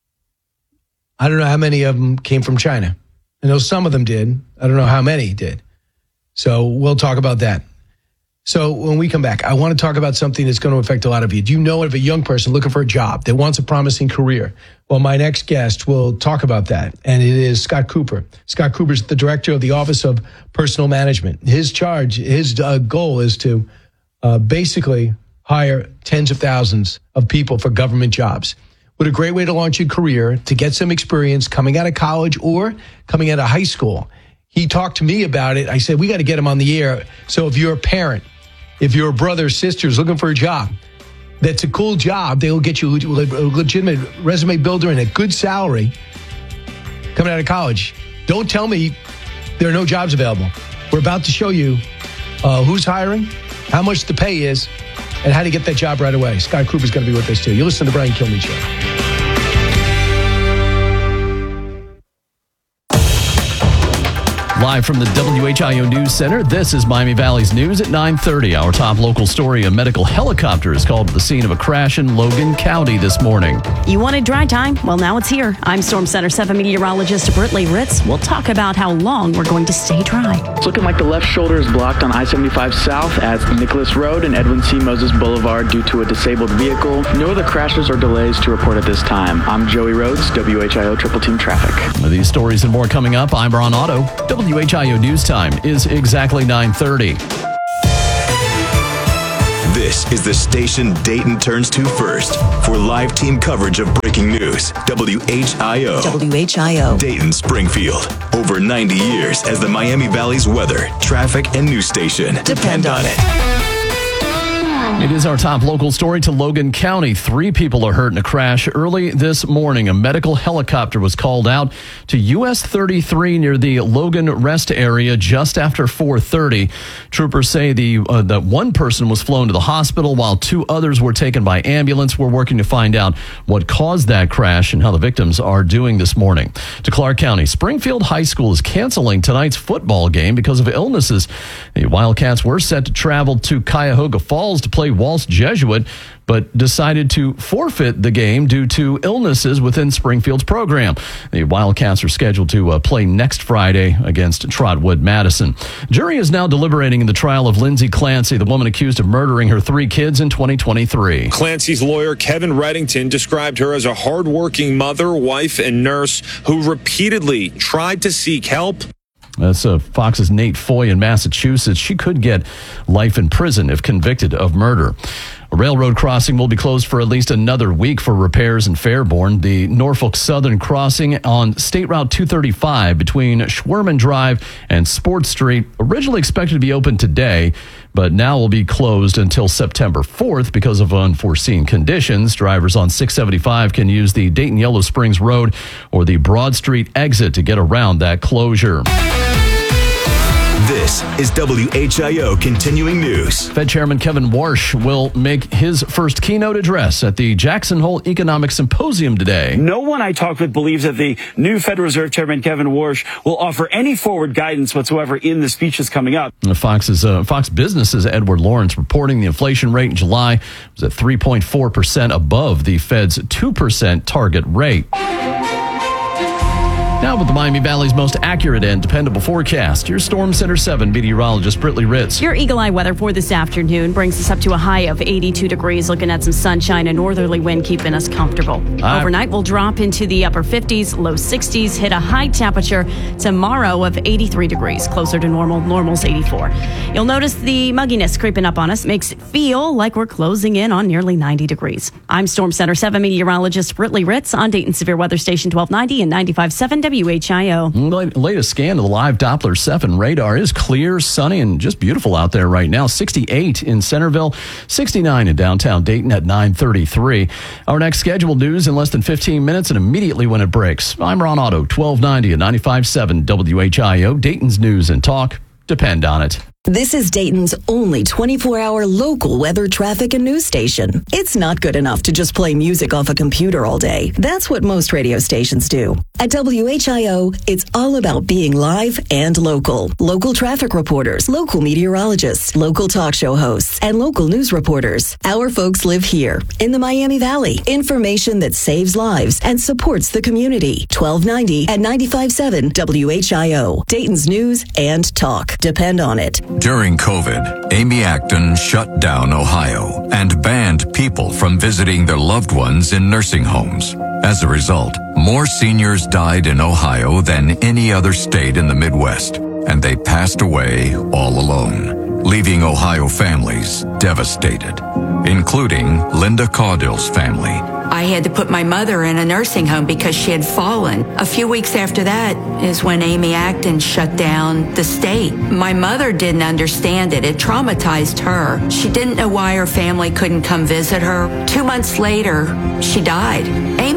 I don't know how many of them came from China. I know some of them did. I don't know how many did. So we'll talk about that. So when we come back, I want to talk about something that's going to affect a lot of you. Do you know of a young person looking for a job that wants a promising career? Well, my next guest will talk about that, and it is Scott Cooper. Scott Cooper is the director of the Office of Personnel Management. His charge, his uh, goal is to uh, basically hire tens of thousands of people for government jobs. What a great way to launch your career, to get some experience coming out of college or coming out of high school. He talked to me about it. I said, we got to get him on the air. So if you're a parent, if you're a brother or sister is looking for a job, that's a cool job. They will get you a legitimate resume builder and a good salary. coming out of college. Don't tell me there are no jobs available. We're about to show you uh, who's hiring, how much the pay is, and how to get that job right away. Scott Kruger's going to be with us, too. You listen to the Brian Kilmeade Show. Live from the W H I O News Center, this is Miami Valley's News at nine thirty. Our top local story, a medical helicopter is called to the scene of a crash in Logan County this morning. You wanted dry time? Well, now it's here. I'm Storm Center seven meteorologist Britley Ritz. We'll talk about how long we're going to stay dry. It's looking like the left shoulder is blocked on I seventy-five South at Nicholas Road and Edwin C. Moses Boulevard due to a disabled vehicle. No other crashes or delays to report at this time. I'm Joey Rhodes, W H I O Triple Team Traffic. With these stories and more coming up, I'm Ron Otto. W H I O News Time is exactly nine thirty. This is the station Dayton turns to first for live team coverage of breaking news. W H I O. W H I O. Dayton, Springfield. Over ninety years as the Miami Valley's weather, traffic, and news station. Depend on it. It is our top local story to Logan County. Three people are hurt in a crash early this morning. A medical helicopter was called out to U S thirty-three near the Logan Rest area just after four thirty. Troopers say the uh, that one person was flown to the hospital while two others were taken by ambulance. We're working to find out what caused that crash and how the victims are doing this morning. To Clark County, Springfield High School is canceling tonight's football game because of illnesses. The Wildcats were set to travel to Cuyahoga Falls to play Walsh Jesuit, but decided to forfeit the game due to illnesses within Springfield's program. The Wildcats are scheduled to uh, play next Friday against Trotwood Madison. Jury is now deliberating in the trial of Lindsay Clancy, the woman accused of murdering her three kids in twenty twenty-three. Clancy's lawyer, Kevin Reddington, described her as a hardworking mother, wife, and nurse who repeatedly tried to seek help. That's uh, Fox's Nate Foy in Massachusetts. She could get life in prison if convicted of murder. A railroad crossing will be closed for at least another week for repairs in Fairborn. The Norfolk Southern crossing on State Route two thirty-five between Schwerman Drive and Sports Street, originally expected to be open today, but now will be closed until September fourth because of unforeseen conditions. Drivers on six seventy-five can use the Dayton Yellow Springs Road or the Broad Street exit to get around that closure. This is W H I O Continuing News. Fed Chairman Kevin Warsh will make his first keynote address at the Jackson Hole Economic Symposium today. No one I talked with believes that the new Federal Reserve Chairman Kevin Warsh will offer any forward guidance whatsoever in the speeches coming up. Fox's uh, Fox Business's Edward Lawrence reporting the inflation rate in July was at three point four percent above the Fed's two percent target rate. Now with the Miami Valley's most accurate and dependable forecast, your Storm Center seven meteorologist Britley Ritz. Your Eagle Eye weather for this afternoon brings us up to a high of eighty-two degrees, looking at some sunshine and northerly wind keeping us comfortable. Uh, Overnight, we'll drop into the upper fifties, low sixties, hit a high temperature tomorrow of eighty-three degrees, closer to normal. Normal's eighty-four. You'll notice the mugginess creeping up on us makes it feel like we're closing in on nearly ninety degrees. I'm Storm Center seven meteorologist Britley Ritz on Dayton Severe Weather Station twelve ninety and ninety-five point seven W H I O. Latest scan of the live Doppler seven radar is clear, sunny, and just beautiful out there right now. sixty-eight in Centerville, sixty-nine in downtown Dayton at nine thirty-three. Our next scheduled news in less than fifteen minutes and immediately when it breaks. I'm Ron Otto, twelve ninety and ninety-five point seven W H I O, Dayton's News and Talk. Depend on it. This is Dayton's only twenty-four hour local weather, traffic, and news station. It's not good enough to just play music off a computer all day. That's what most radio stations do. At W H I O, it's all about being live and local. Local traffic reporters, local meteorologists, local talk show hosts, and local news reporters. Our folks live here in the Miami Valley. Information that saves lives and supports the community. twelve ninety and ninety-five point seven W H I O. Dayton's News and Talk. Depend on it. During COVID, Amy Acton shut down Ohio and banned people from visiting their loved ones in nursing homes. As a result, more seniors died in Ohio than any other state in the Midwest, and they passed away all alone, leaving Ohio families devastated, including Linda Caudill's family. I had to put my mother in a nursing home because she had fallen. A few weeks after that is when Amy Acton shut down the state. My mother didn't understand it. It traumatized her. She didn't know why her family couldn't come visit her. Two months later, she died. Amy Acton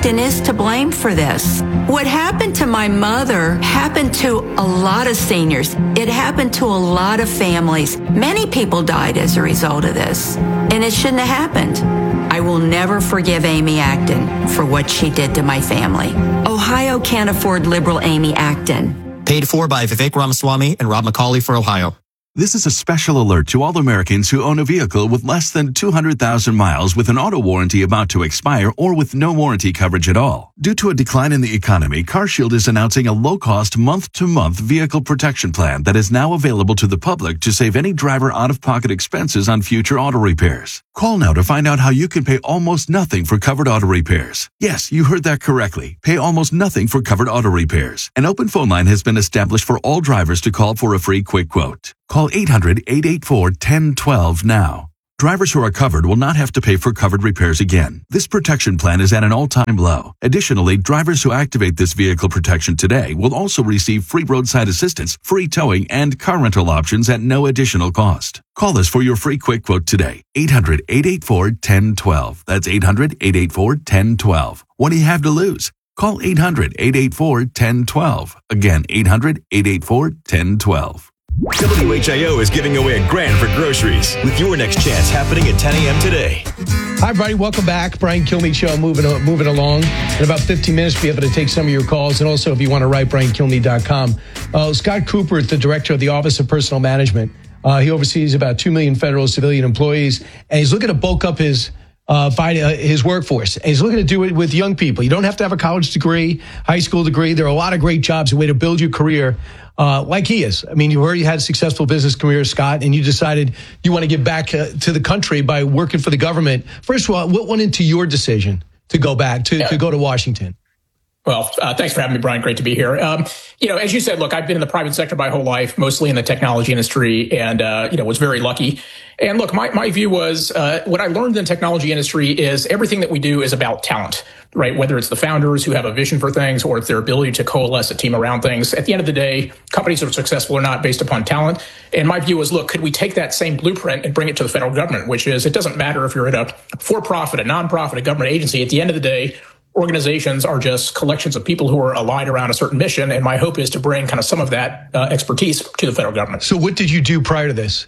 Acton is to blame for this. What happened to my mother happened to a lot of seniors. It happened to a lot of families. Many people died as a result of this, and it shouldn't have happened. I will never forgive Amy Acton for what she did to my family. Ohio can't afford liberal Amy Acton. Paid for by Vivek Ramaswamy and Rob McCauley for Ohio. This is a special alert to all Americans who own a vehicle with less than two hundred thousand miles with an auto warranty about to expire or with no warranty coverage at all. Due to a decline in the economy, CarShield is announcing a low-cost month-to-month vehicle protection plan that is now available to the public to save any driver out-of-pocket expenses on future auto repairs. Call now to find out how you can pay almost nothing for covered auto repairs. Yes, you heard that correctly. Pay almost nothing for covered auto repairs. An open phone line has been established for all drivers to call for a free quick quote. Call eight hundred, eight eight four, one zero one two now. Drivers who are covered will not have to pay for covered repairs again. This protection plan is at an all-time low. Additionally, drivers who activate this vehicle protection today will also receive free roadside assistance, free towing, and car rental options at no additional cost. Call us for your free quick quote today. eight hundred, eight eight four, one zero one two. That's eight hundred, eight eight four, one zero one two. What do you have to lose? Call eight hundred, eight eight four, one zero one two. Again, eight hundred, eight eight four, one zero one two. W H I O is giving away a grand for groceries with your next chance happening at ten a.m. today. Hi, everybody. Welcome back. Brian Kilmeade Show moving, moving along. In about fifteen minutes, we'll be able to take some of your calls. And also, if you want to write, brian kilmeade dot com. Uh, Scott Cooper is the director of the Office of Personnel Management. Uh, he oversees about two million federal civilian employees, and he's looking to bulk up his uh, find, uh, his workforce. And he's looking to do it with young people. You don't have to have a college degree, high school degree. There are a lot of great jobs, a way to build your career. Uh, like he is. I mean, you already had a successful business career, Scott, and you decided you want to give back uh, to the country by working for the government. First of all, what went into your decision to go back, to, yeah. to go to Washington? Well, uh, thanks for having me, Brian. Great to be here. Um, you know, as you said, look, I've been in the private sector my whole life, mostly in the technology industry, and, uh, you know, was very lucky. And look, my, my view was, uh, what I learned in the technology industry is everything that we do is about talent, right? Whether it's the founders who have a vision for things or it's their ability to coalesce a team around things. At the end of the day, companies are successful or not based upon talent. And my view was, look, could we take that same blueprint and bring it to the federal government, which is it doesn't matter if you're at a for-profit, a nonprofit, a government agency. At the end of the day, organizations are just collections of people who are aligned around a certain mission. And my hope is to bring kind of some of that uh, expertise to the federal government. So what did you do prior to this?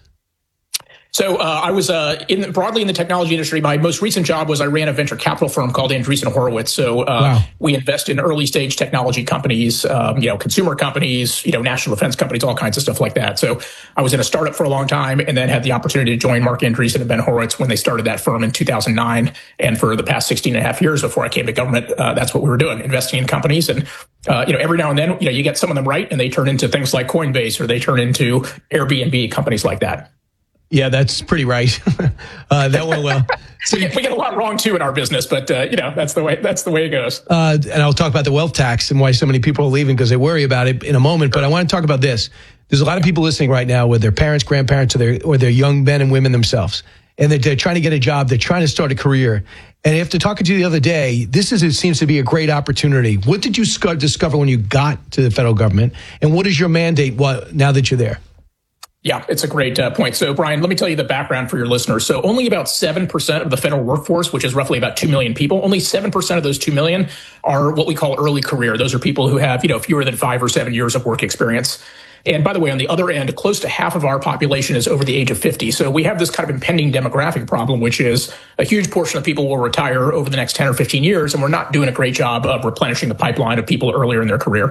So uh, I was uh, in broadly in the technology industry. My most recent job was I ran a venture capital firm called Andreessen Horowitz. So uh, wow. we invest in early stage technology companies, um, you know, consumer companies, you know, national defense companies, all kinds of stuff like that. So I was in a startup for a long time and then had the opportunity to join Mark Andreessen and Ben Horowitz when they started that firm in two thousand nine. And for the past sixteen and a half years before I came to government, uh, that's what we were doing, investing in companies. And, uh, you know, every now and then, you know, you get some of them right and they turn into things like Coinbase or they turn into Airbnb, companies like that. Yeah, that's pretty right. uh, that went well. So we get, we get a lot wrong too in our business, but uh, you know that's the way that's the way it goes. Uh, and I'll talk about the wealth tax and why so many people are leaving because they worry about it in a moment. But I want to talk about this. There's a lot of people listening right now with their parents, grandparents, or their or their young men and women themselves, and they're, they're trying to get a job. They're trying to start a career. And after talking to you the other day, this is it seems to be a great opportunity. What did you discover when you got to the federal government, and what is your mandate what, now that you're there? Yeah, it's a great uh, point. So, Brian, let me tell you the background for your listeners. So only about seven percent of the federal workforce, which is roughly about two million people, only seven percent of those two million are what we call early career. Those are people who have, you know, fewer than five or seven years of work experience. And by the way, on the other end, close to half of our population is over the age of fifty. So we have this kind of impending demographic problem, which is a huge portion of people will retire over the next ten or fifteen years. And we're not doing a great job of replenishing the pipeline of people earlier in their career.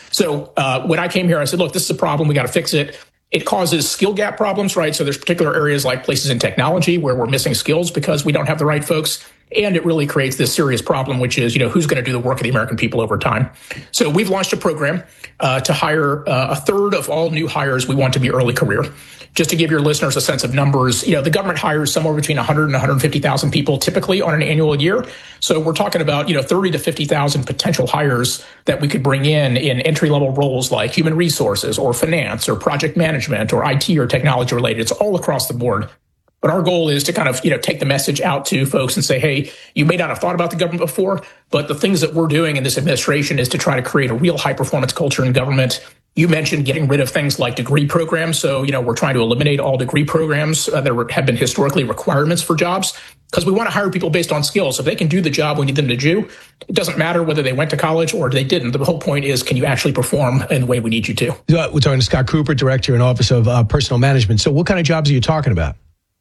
So uh, when I came here, I said, look, this is a problem. We got to fix it. It causes skill gap problems, right? So there's particular areas like places in technology where we're missing skills because we don't have the right folks. And it really creates this serious problem, which is, you know, who's going to do the work of the American people over time? So we've launched a program uh, to hire uh, a third of all new hires we want to be early career. Just to give your listeners a sense of numbers, you know, the government hires somewhere between one hundred and one hundred fifty thousand people typically on an annual year. So we're talking about, you know, thirty to fifty thousand potential hires that we could bring in in entry level roles like human resources or finance or project management or I T or technology related. It's all across the board. But our goal is to kind of, you know, take the message out to folks and say, hey, you may not have thought about the government before, but the things that we're doing in this administration is to try to create a real high performance culture in government. You mentioned getting rid of things like degree programs. So, you know, we're trying to eliminate all degree programs uh, that were, have been historically requirements for jobs. because we want to hire people based on skills. If they can do the job we need them to do, it doesn't matter whether they went to college or they didn't. The whole point is, can you actually perform in the way we need you to? We're talking to Scott Cooper, Director and Office of uh, Personal Management. So what kind of jobs are you talking about?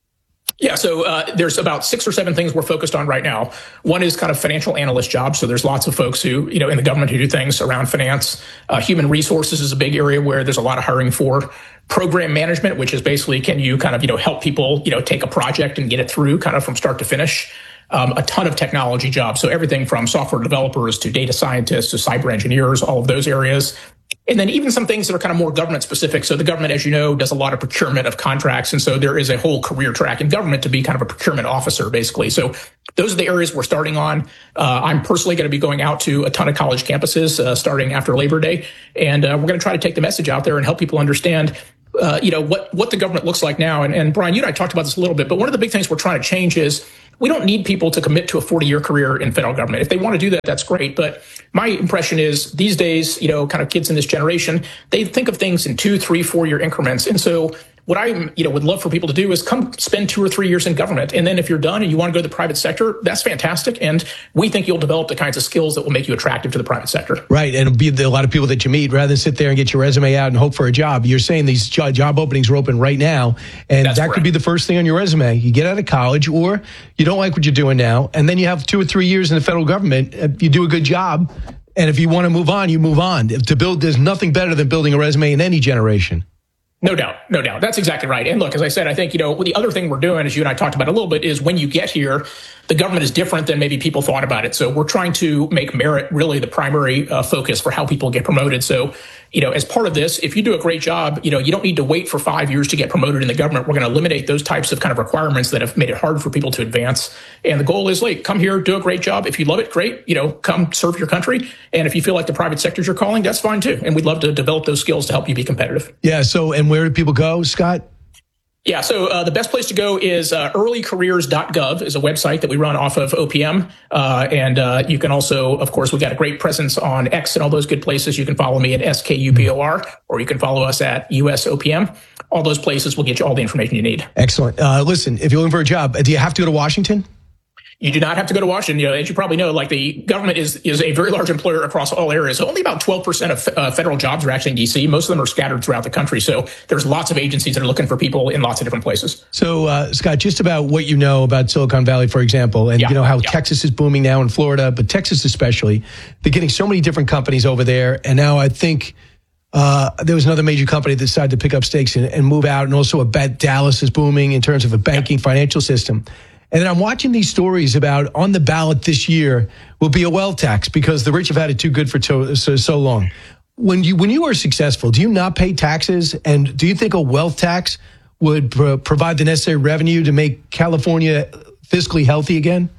Yeah, so uh, there's about six or seven things we're focused on right now. One is kind of financial analyst jobs. So there's lots of folks who, you know, in the government who do things around finance. Uh, human resources is a big area where there's a lot of hiring for. Program management, which is basically, can you kind of, you know, help people, you know, take a project and get it through kind of from start to finish. Um, a ton of technology jobs. So everything from software developers to data scientists to cyber engineers, all of those areas. And then even some things that are kind of more government specific. So the government, as you know, does a lot of procurement of contracts. And so there is a whole career track in government to be kind of a procurement officer, basically. So those are the areas we're starting on. Uh, I'm personally going to be going out to a ton of college campuses uh, starting after Labor Day. And uh, we're going to try to take the message out there and help people understand Uh, you know, what, what the government looks like now. And, and Brian, you and I talked about this a little bit, but one of the big things we're trying to change is we don't need people to commit to a forty-year career in federal government. If they want to do that, that's great. But my impression is these days, you know, kind of kids in this generation, they think of things in two, three, four-year increments. And so what I, you know, would love for people to do is come spend two or three years in government. And then if you're done and you want to go to the private sector, that's fantastic. And we think you'll develop the kinds of skills that will make you attractive to the private sector. Right. And it'll be a lot of people that you meet rather than sit there and get your resume out and hope for a job. You're saying these job openings are open right now. And that's that correct. Could be the first thing on your resume. You get out of college or you don't like what you're doing now. And then you have two or three years in the federal government. You do a good job. And if you want to move on, you move on. To build, there's nothing better than building a resume in any generation. No doubt. No doubt. That's exactly right. And look, as I said, I think, you know, the other thing we're doing, as you and I talked about a little bit, is when you get here, the government is different than maybe people thought about it. So we're trying to make merit really the primary uh, focus for how people get promoted. So, you know, as part of this, if you do a great job, you know, you don't need to wait for five years to get promoted in the government. We're going to eliminate those types of kind of requirements that have made it hard for people to advance. And the goal is, like, come here, do a great job. If you love it, great. You know, come serve your country. And if you feel like the private sector's your calling, that's fine too. And we'd love to develop those skills to help you be competitive. Yeah. So, and where do people go, Scott? Yeah, so uh, the best place to go is uh, early careers dot gov is a website that we run off of O P M. Uh, and uh, you can also, of course, we've got a great presence on X and all those good places. You can follow me at S K U P O R, or you can follow us at U S O P M. All those places will get you all the information you need. Excellent. Uh, listen, if you're looking for a job, do you have to go to Washington? You do not have to go to Washington. You know, as you probably know, like the government is is a very large employer across all areas. So only about twelve percent of uh, federal jobs are actually in D C. Most of them are scattered throughout the country. So there's lots of agencies that are looking for people in lots of different places. So, uh, Scott, just about what you know about Silicon Valley, for example, and yeah, you know how yeah. Texas is booming now in Florida, but Texas especially, they're getting so many different companies over there. And now I think uh, there was another major company that decided to pick up stakes and, and move out. And also a bet Dallas is booming in terms of a banking yeah. financial system. And then I'm watching these stories about on the ballot this year will be a wealth tax because the rich have had it too good for to, so, so long. When you when you are successful, do you not pay taxes? And do you think a wealth tax would pro- provide the necessary revenue to make California fiscally healthy again?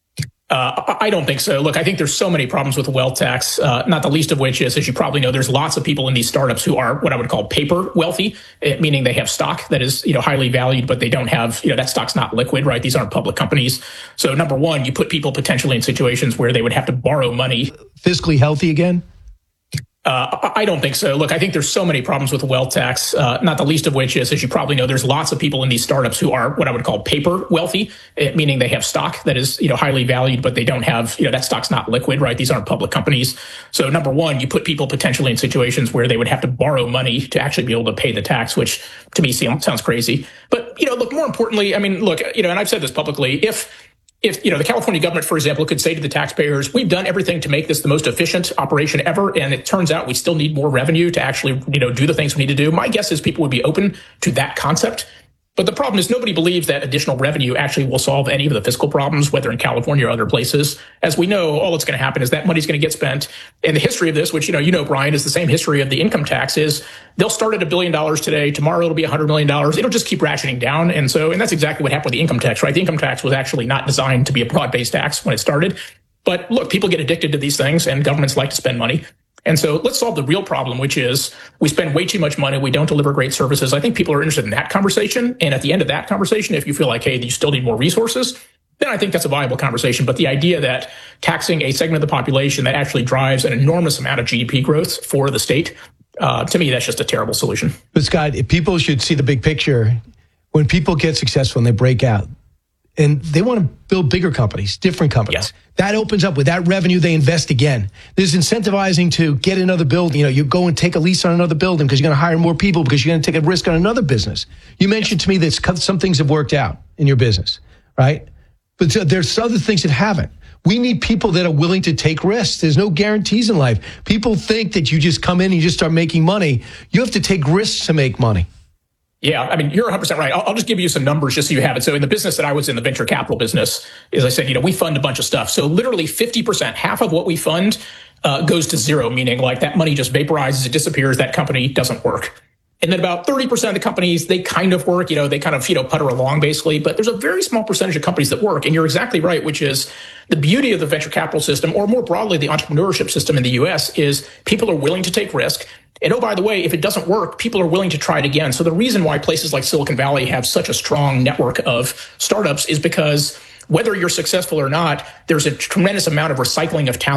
Uh, I don't think so. Look, I think there's so many problems with the wealth tax, uh, not the least of which is, as you probably know, there's lots of people in these startups who are what I would call paper wealthy, meaning they have stock that is, you know, highly valued, but they don't have, you know, that stock's not liquid, right? These aren't public companies. So number one, you put people potentially in situations where they would have to borrow money. Fiscally healthy again? Uh, I don't think so. Look, I think there's so many problems with the wealth tax, uh, not the least of which is, as you probably know, there's lots of people in these startups who are what I would call paper wealthy, meaning they have stock that is, you know, highly valued, but they don't have, you know, that stock's not liquid, right? These aren't public companies. So number one, you put people potentially in situations where they would have to borrow money to actually be able to pay the tax, which to me sounds crazy. But, you know, look, more importantly, I mean, look, you know, and I've said this publicly, if If, you know, the California government, for example, could say to the taxpayers, we've done everything to make this the most efficient operation ever, and it turns out we still need more revenue to actually, you know, do the things we need to do. My guess is people would be open to that concept. But the problem is nobody believes that additional revenue actually will solve any of the fiscal problems, whether in California or other places. As we know, all that's going to happen is that money's going to get spent. And the history of this, which, you know, you know, Brian, is the same history of the income tax, is they'll start at a billion dollars today. Tomorrow it'll be a hundred million dollars. It'll just keep ratcheting down. And so, and that's exactly what happened with the income tax, right? The income tax was actually not designed to be a broad-based tax when it started. But look, people get addicted to these things and governments like to spend money. And so let's solve the real problem, which is we spend way too much money. We don't deliver great services. I think people are interested in that conversation. And at the end of that conversation, if you feel like, hey, you still need more resources, then I think that's a viable conversation. But the idea that taxing a segment of the population that actually drives an enormous amount of G D P growth for the state, uh, to me, that's just a terrible solution. But Scott, if people should see the big picture, when people get successful and they break out, And they want to build bigger companies, different companies. Yeah. That opens up, with that revenue, they invest again. There's incentivizing to get another building. You know, you go and take a lease on another building because you're going to hire more people because you're going to take a risk on another business. You mentioned to me that some things have worked out in your business, right? But there's other things that haven't. We need people that are willing to take risks. There's no guarantees in life. People think that you just come in and you just start making money. You have to take risks to make money. Yeah, I mean, you're one hundred percent right. I'll, I'll just give you some numbers just so you have it. So in the business that I was in, the venture capital business, as I said, you know, we fund a bunch of stuff. So literally fifty percent, half of what we fund uh, goes to zero, meaning like that money just vaporizes, it disappears, that company doesn't work. And then about thirty percent of the companies, they kind of work, you know, they kind of, you know, putter along basically. But there's a very small percentage of companies that work. And you're exactly right, which is the beauty of the venture capital system, or more broadly, the entrepreneurship system in the U S, is people are willing to take risk. And oh, by the way, if it doesn't work, people are willing to try it again. So the reason why places like Silicon Valley have such a strong network of startups is because whether you're successful or not, there's a tremendous amount of recycling of talent